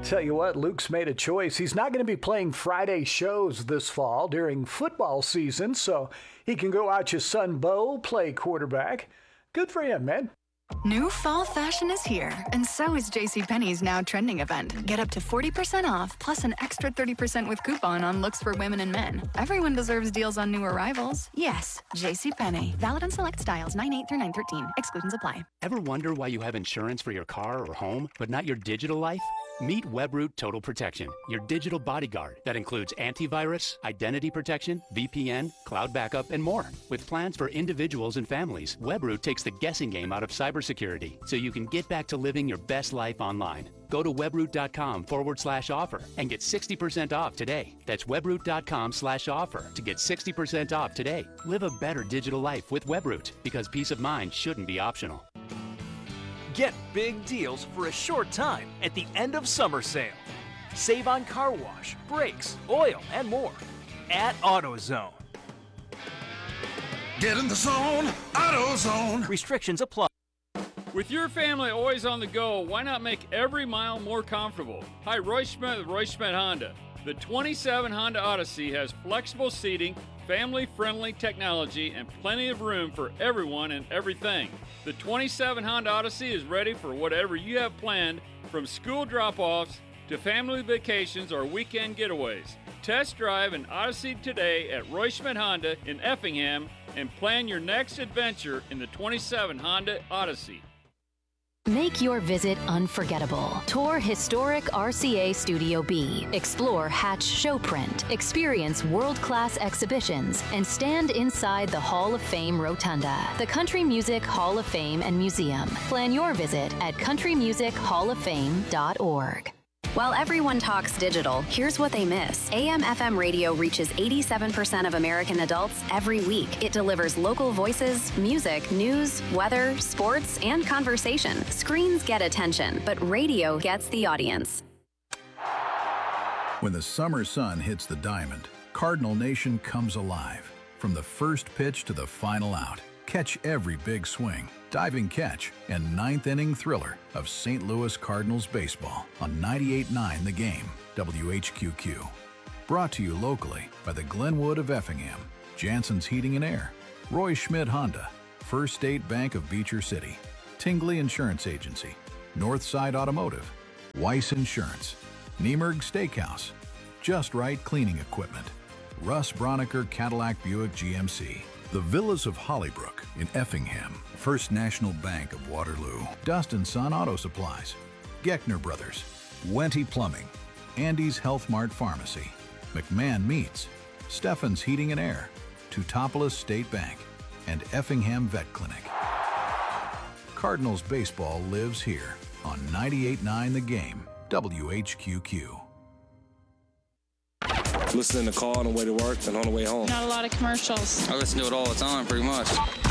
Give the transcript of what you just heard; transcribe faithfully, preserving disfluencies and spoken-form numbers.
Tell you what, Luke's made a choice. He's not going to be playing Friday shows this fall during football season, so he can go watch his son Bo play quarterback. Good for him, man. New fall fashion is here, and so is JCPenney's now trending event. Get up to forty percent off, plus an extra thirty percent with coupon on looks for women and men. Everyone deserves deals on new arrivals. Yes, JCPenney. Valid on select styles, nine eight through nine thirteen. Exclusions apply. Ever wonder why you have insurance for your car or home, but not your digital life? Meet Webroot Total Protection, your digital bodyguard that includes antivirus, identity protection, V P N, cloud backup, and more. With plans for individuals and families, Webroot takes the guessing game out of cybersecurity so you can get back to living your best life online. Go to webroot.com forward slash offer and get sixty percent off today. That's webroot.com slash offer to get sixty percent off today. Live a better digital life with Webroot, because peace of mind shouldn't be optional. Get big deals for a short time at the end of summer sale. Save on car wash, brakes, oil, and more at AutoZone. Get in the zone, AutoZone. Restrictions apply. With your family always on the go, why not make every mile more comfortable? Hi, Roy Schmidt with Roy Schmidt Honda. The twenty-seven Honda Odyssey has flexible seating, family-friendly technology, and plenty of room for everyone and everything. The twenty-seven Honda Odyssey is ready for whatever you have planned, from school drop-offs to family vacations or weekend getaways. Test drive an Odyssey today at Roy Schmidt Honda in Effingham and plan your next adventure in the twenty-seven Honda Odyssey. Make your visit unforgettable. Tour historic R C A Studio B. Explore Hatch Showprint. Experience world-class exhibitions and stand inside the Hall of Fame Rotunda, the Country Music Hall of Fame and Museum. Plan your visit at country music hall of fame dot org. While everyone talks digital, here's what they miss. A M F M radio reaches eighty-seven percent of American adults every week. It delivers local voices, music, news, weather, sports, and conversation. Screens get attention, but radio gets the audience. When the summer sun hits the diamond, Cardinal Nation comes alive. From the first pitch to the final out, catch every big swing, diving catch, and ninth inning thriller of Saint Louis Cardinals baseball on ninety-eight point nine The Game, W H Q Q. Brought to you locally by the Glenwood of Effingham, Jansen's Heating and Air, Roy Schmidt Honda, First State Bank of Beecher City, Tingley Insurance Agency, Northside Automotive, Weiss Insurance, Niemerg Steakhouse, Just Right Cleaning Equipment, Russ Broniker Cadillac Buick G M C, the Villas of Hollybrook in Effingham, First National Bank of Waterloo, Dust and Son Auto Supplies, Geckner Brothers, Wenty Plumbing, Andy's Health Mart Pharmacy, McMahon Meats, Steffen's Heating and Air, Teutopolis State Bank, and Effingham Vet Clinic. Cardinals baseball lives here on ninety-eight point nine The Game, W H Q Q. Listening to call on the way to work and on the way home. Not a lot of commercials. I listen to it all the time, pretty much.